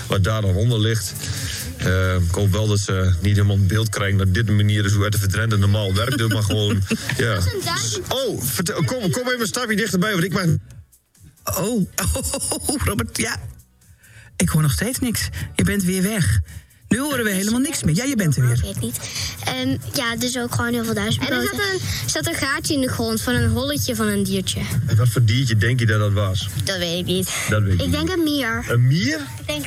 wat daar dan onder ligt. Ik hoop wel dat ze niet helemaal een beeld krijgen dat dit een manier is hoe uit de verdrenten normaal werkt. Dus maar gewoon, ja. Oh, kom even een stapje dichterbij, want ik mag... Oh, Robert, ja. Ik hoor nog steeds niks. Je bent weer weg. Nu horen we helemaal niks meer. Ja, je bent er weer. Ik weet niet. Ja, dus ook gewoon heel veel duizendpoten. En er zat een gaatje in de grond van een holletje van een diertje. En wat voor diertje denk je dat dat was? Dat weet ik niet. Ik denk een mier. Een mier? Ik denk...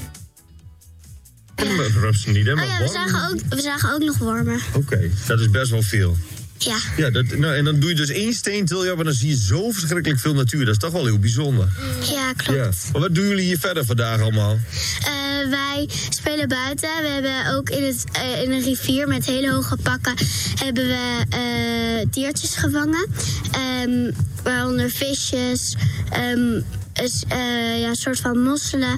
Rups niet, hè? Oh ja, we zagen ook nog wormen. Oké, dat is best wel veel. Ja. Ja, en dan doe je dus 1 steen til je op en dan zie je zo verschrikkelijk veel natuur. Dat is toch wel heel bijzonder. Ja, klopt. Ja. Maar wat doen jullie hier verder vandaag allemaal? Wij spelen buiten. We hebben ook in een rivier met hele hoge pakken hebben we diertjes gevangen. Waaronder visjes, een soort van mosselen.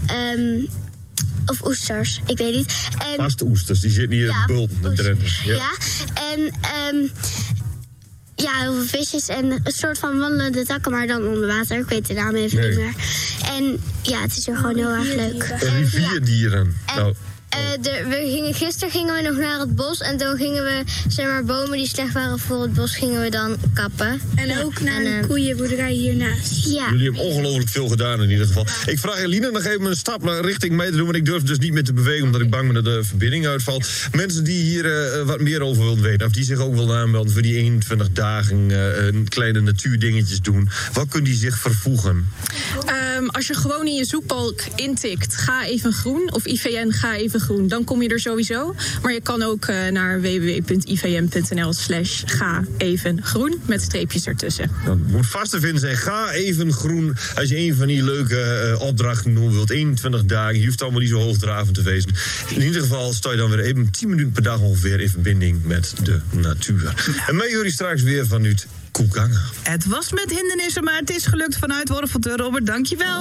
Of oesters, ik weet niet. Vaste oesters, die zitten hier in Bulten, de Drenthe. Ja, en heel veel visjes en een soort van wandelende takken, maar dan onder water. Ik weet de naam even niet meer. En ja, het is er gewoon heel erg leuk. Rivierdieren. Gisteren gingen we nog naar het bos en toen gingen we, bomen die slecht waren voor het bos, gingen we dan kappen. En ook naar een koeienboerderij hiernaast. Ja. Jullie hebben ongelooflijk veel gedaan in ieder geval. Ik vraag Eline nog even een stap richting mij te doen, want ik durf dus niet meer te bewegen omdat ik bang ben dat de verbinding uitvalt. Mensen die hier wat meer over willen weten, of die zich ook willen aanmelden voor die 21 dagen kleine natuurdingetjes doen, wat kunnen die zich vervoegen? Als je gewoon in je zoekbalk intikt, ga even groen, of IVN ga even groen, dan kom je er sowieso. Maar je kan ook naar www.ivn.nl/ga even groen met streepjes ertussen. Dat moet vast te vinden zijn. Ga even groen als je een van die leuke opdrachten doen wilt. 21 dagen, je hoeft allemaal niet zo hoogdravend te wezen. In ieder geval sta je dan weer even 10 minuten per dag ongeveer in verbinding met de natuur. En mij jullie straks weer vanuit Koekangen. Het was met hindernissen, maar het is gelukt vanuit Worvelte. Robert, dankjewel.